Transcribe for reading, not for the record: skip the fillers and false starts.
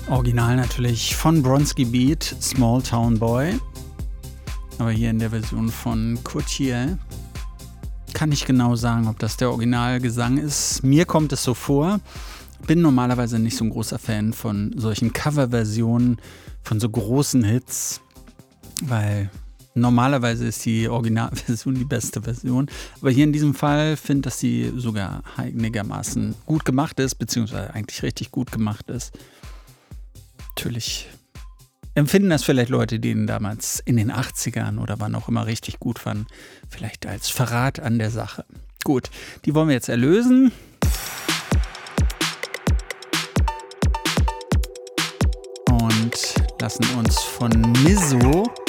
Original natürlich von Bronski Beat, Small Town Boy. Aber hier in der Version von Courtier kann ich genau sagen, ob das der Originalgesang ist. Mir kommt es so vor. Bin normalerweise nicht so ein großer Fan von solchen Coverversionen von so großen Hits, weil normalerweise ist die Originalversion die beste Version. Aber hier in diesem Fall finde ich, dass sie sogar einigermaßen gut gemacht ist, beziehungsweise eigentlich richtig gut gemacht ist. Natürlich empfinden das vielleicht Leute, die ihn damals in den 80ern oder wann auch immer richtig gut fanden, vielleicht als Verrat an der Sache. Gut, die wollen wir jetzt erlösen. Und lassen uns von Mizzo